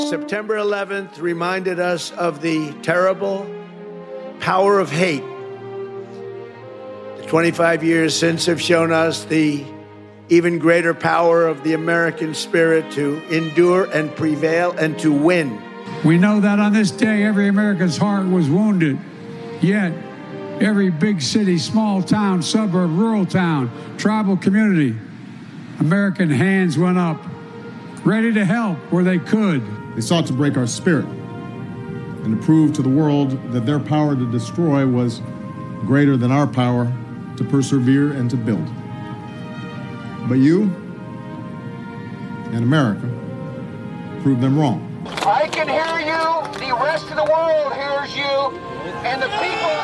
September 11th reminded us of the terrible power of hate. The 25 years since have shown us the even greater power of the American spirit to endure and prevail and to win. We know that on this day, every American's heart was wounded. Yet, every big city, small town, suburb, rural town, tribal community, American hands went up, ready to help where they could. They sought to break our spirit and to prove to the world that their power to destroy was greater than our power to persevere and to build. But you and America proved them wrong. I can hear you, the rest of the world hears you, and the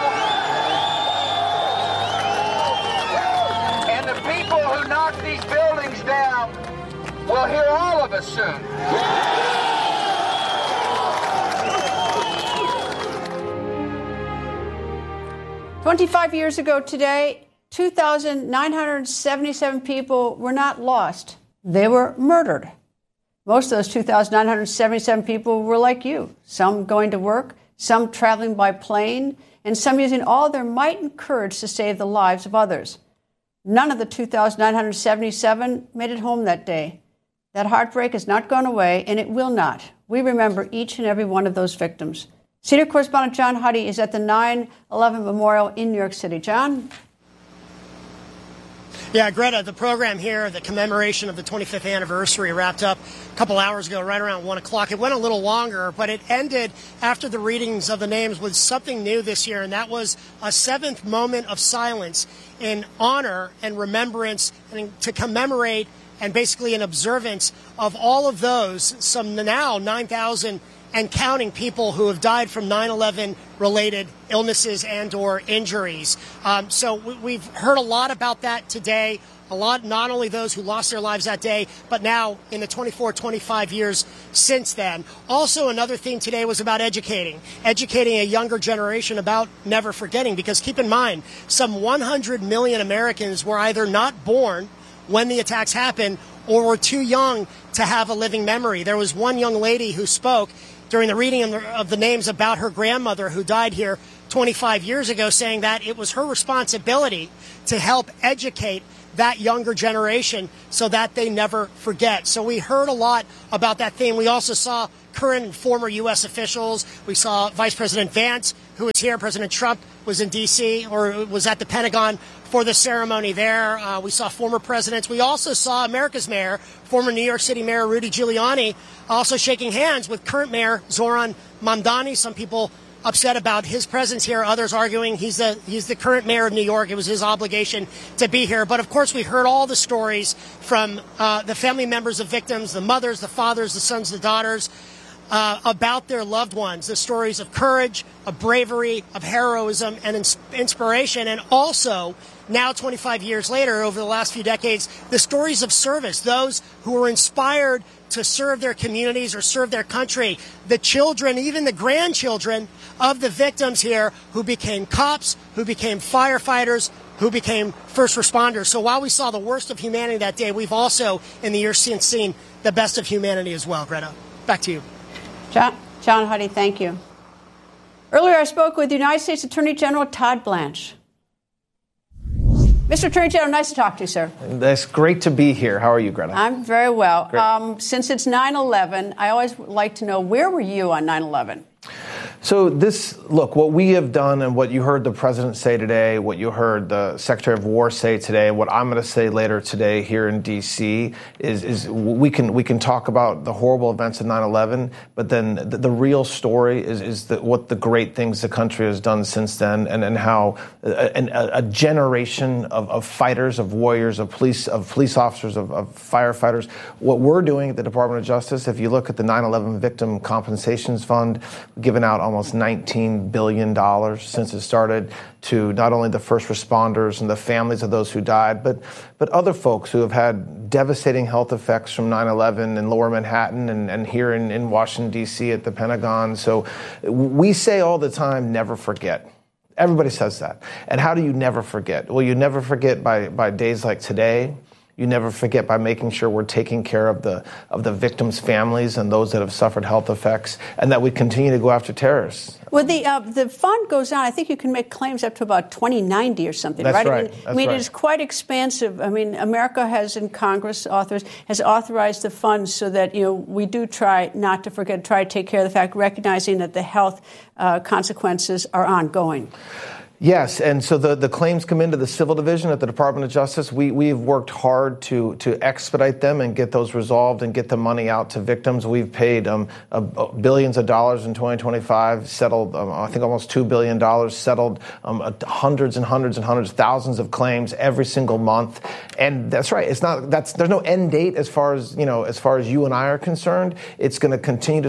people who knock these buildings down will hear all of us soon. 25 years ago today, 2,977 people were not lost. They were murdered. Most of those 2,977 people were like you, some going to work, some traveling by plane, and some using all their might and courage to save the lives of others. None of the 2,977 made it home that day. That heartbreak has not gone away, and it will not. We remember each and every one of those victims. Senior correspondent John Huddy is at the 9/11 Memorial in New York City. John? Yeah, Greta, the program here, the commemoration of the 25th anniversary, wrapped up a couple hours ago, right around 1 o'clock. It went a little longer, but it ended after the readings of the names with something new this year, and that was a 7th moment of silence in honor and remembrance and to commemorate and basically an observance of all of those, some now 9,000 and counting people who have died from 9/11 related illnesses and or injuries. So we've heard a lot about that today. A lot, not only those who lost their lives that day, but now in the 25 years since then. Also, another theme today was about educating a younger generation about never forgetting, because keep in mind, some 100 million Americans were either not born when the attacks happened or were too young to have a living memory. There was one young lady who spoke during the reading of the names about her grandmother who died here 25 years ago, saying that it was her responsibility to help educate that younger generation so that they never forget. So we heard a lot about that theme. We also saw current and former U.S. officials. We saw Vice President Vance, who was here. President Trump was in D.C. or was at the Pentagon for the ceremony there. We saw former presidents. We also saw America's mayor, former New York City Mayor Rudy Giuliani, also shaking hands with current Mayor Zoran Mamdani. Some people upset about his presence here, others arguing he's the current mayor of New York. It was his obligation to be here. But of course, we heard all the stories from the family members of victims, the mothers, the fathers, the sons, the daughters, about their loved ones, the stories of courage, of bravery, of heroism, and inspiration. And also, now 25 years later, over the last few decades, the stories of service, those who were inspired to serve their communities or serve their country, the children, even the grandchildren of the victims here who became cops, who became firefighters, who became first responders. So while we saw the worst of humanity that day, we've also, in the years since, seen the best of humanity as well. Greta, back to you. John Huddy, thank you. Earlier, I spoke with United States Attorney General Todd Blanche. Mr. Attorney General, nice to talk to you, sir. It's great to be here. How are you, Greta? I'm very well. Since it's 9/11, I always like to know, where were you on 9/11? So what we have done and what you heard the president say today, what you heard the Secretary of War say today, what I'm going to say later today here in D.C. is we can talk about the horrible events of 9/11, but then the real story is what the great things the country has done since then, and how a generation of fighters, of warriors, of police officers, of firefighters. What we're doing at the Department of Justice, if you look at the 9/11 Victim Compensations Fund, given out almost $19 billion since it started to not only the first responders and the families of those who died, but other folks who have had devastating health effects from 9/11 in Lower Manhattan and here in Washington, D.C. at the Pentagon. So we say all the time, never forget. Everybody says that. And how do you never forget? Well, you never forget by days like today. you never forget by making sure we're taking care of the victims' families and those that have suffered health effects, and that we continue to go after terrorists. Well, the fund goes on. I think you can make claims up to about 2090 or something, That's right? right. I mean, it is quite expansive. I mean, America has in Congress has authorized the funds so that we do try not to forget, try to take care of the fact, recognizing that the health consequences are ongoing. Yes, and so the claims come into the Civil Division at the Department of Justice. We've worked hard to expedite them and get those resolved and get the money out to victims. We've paid billions of dollars in 2025, settled I think almost $2 billion, settled hundreds and hundreds and hundreds, thousands of claims every single month. And that's right. There's no end date as far as you and I are concerned. It's going to continue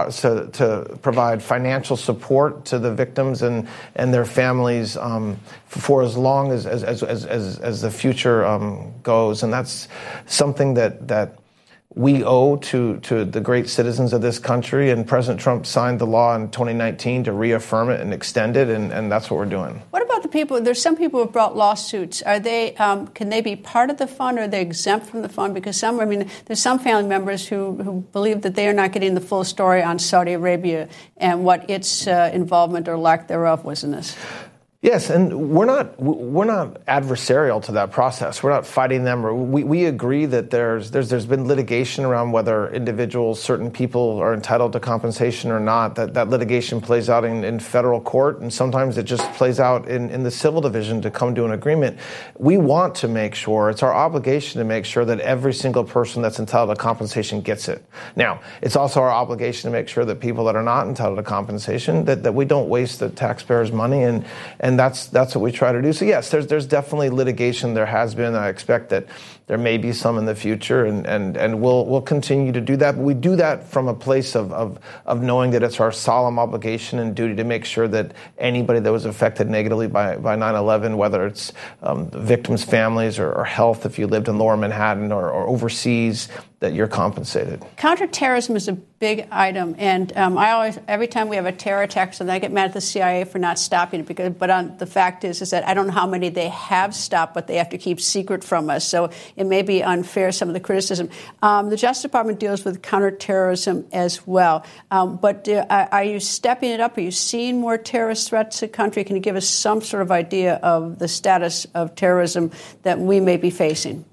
to provide financial support to the victims and their families for as long as the future goes, and that's something that we owe to the great citizens of this country. And President Trump signed the law in 2019 to reaffirm it and extend it, and that's what we're doing. What about the people? There's some people who have brought lawsuits. Are they? Can they be part of the fund, or are they exempt from the fund? Because there's some family members who believe that they are not getting the full story on Saudi Arabia and what its involvement or lack thereof was in this. Yes, and we're not adversarial to that process. We're not fighting them. We agree that there's been litigation around whether individuals, certain people, are entitled to compensation or not. That litigation plays out in federal court, and sometimes it just plays out in the Civil Division to come to an agreement. We want to make sure, it's our obligation to make sure that every single person that's entitled to compensation gets it. Now, it's also our obligation to make sure that people that are not entitled to compensation, that we don't waste the taxpayers' money, and that's what we try to do. So yes, there's definitely litigation. There has been. I expect that there may be some in the future, and we'll continue to do that. But we do that from a place of knowing that it's our solemn obligation and duty to make sure that anybody that was affected negatively by 9/11, whether it's victims' families or health, if you lived in Lower Manhattan or overseas, that you're compensated. Counterterrorism is a big item, and every time we have a terror attack, so I get mad at the CIA for not stopping it. But the fact is that I don't know how many they have stopped, but they have to keep secret from us. So it may be unfair, some of the criticism. The Justice Department deals with counterterrorism as well. But are you stepping it up? Are you seeing more terrorist threats to the country? Can you give us some sort of idea of the status of terrorism that we may be facing?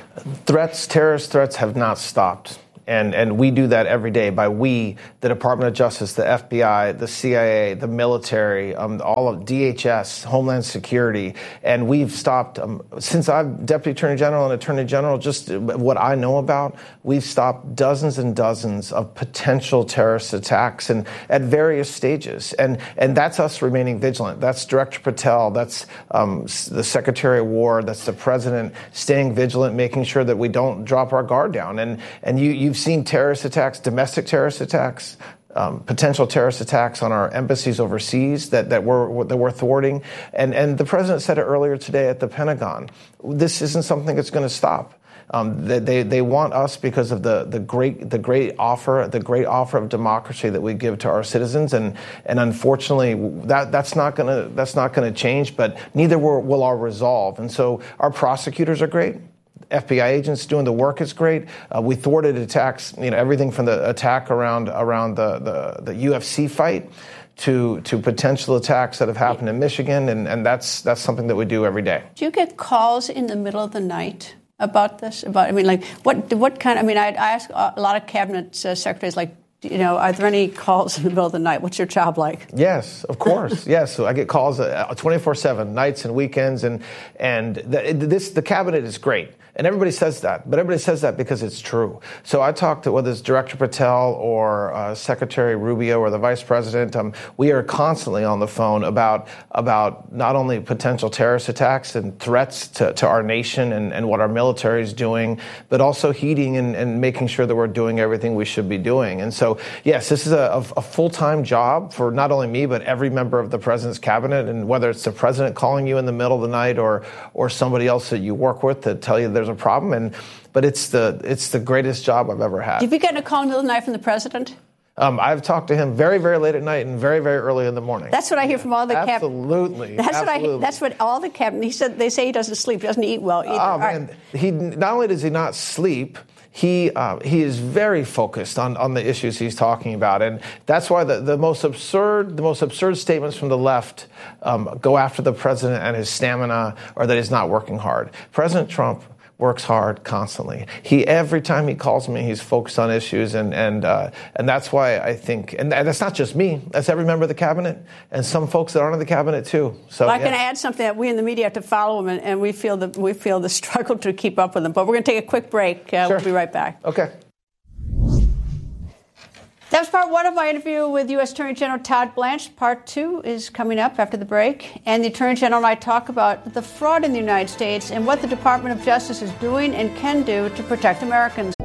Terrorist threats have not stopped. And we do that every day by we, the Department of Justice, the FBI, the CIA, the military, all of DHS, Homeland Security. And we've stopped, since I'm Deputy Attorney General and Attorney General, just what I know about, we've stopped dozens and dozens of potential terrorist attacks and at various stages. And that's us remaining vigilant. That's Director Patel. That's the Secretary of War. That's the President staying vigilant, making sure that we don't drop our guard down. And you've seen terrorist attacks, domestic terrorist attacks, potential terrorist attacks on our embassies overseas that we're thwarting. And the President said it earlier today at the Pentagon. This isn't something that's going to stop. They want us because of the great offer of democracy that we give to our citizens, and unfortunately that's not going to change. But neither will our resolve. And so our prosecutors are great. FBI agents doing the work is great. We thwarted attacks, everything from the attack around the UFC fight to potential attacks that have happened in Michigan, and that's something that we do every day. Do you get calls in the middle of the night about this? What kind? I ask a lot of cabinet secretaries, are there any calls in the middle of the night? What's your job like? Yes, of course. Yes, so I get calls 24/7, nights and weekends, and the cabinet is great. And everybody says that, but everybody says that because it's true. So I talk to whether it's Director Patel or Secretary Rubio or the Vice President. We are constantly on the phone about not only potential terrorist attacks and threats to our nation and what our military is doing, but also heeding and making sure that we're doing everything we should be doing. And so, yes, this is a full-time job for not only me, but every member of the President's cabinet. And whether it's the President calling you in the middle of the night or somebody else that you work with to tell you there's a problem, but it's the greatest job I've ever had. Have you gotten a call in the middle of the night from the President? I've talked to him very, very late at night and very, very early in the morning. That's what I hear from all the cabinet. Absolutely. That's what all the cabinet. They say he doesn't sleep, doesn't eat well either. Oh man, he not only does he not sleep, he is very focused on the issues he's talking about, and that's why the most absurd statements from the left go after the president and his stamina, or that he's not working hard. President Trump works hard constantly. Every time he calls me, he's focused on issues, and that's why I think, and that's not just me, that's every member of the cabinet, and some folks that aren't in the cabinet too. So I can add something that we in the media have to follow him, and we feel the struggle to keep up with him. But we're going to take a quick break. Sure. We'll be right back. Okay. That was part one of my interview with U.S. Attorney General Todd Blanche. Part two is coming up after the break. And the Attorney General and I talk about the fraud in the United States and what the Department of Justice is doing and can do to protect Americans.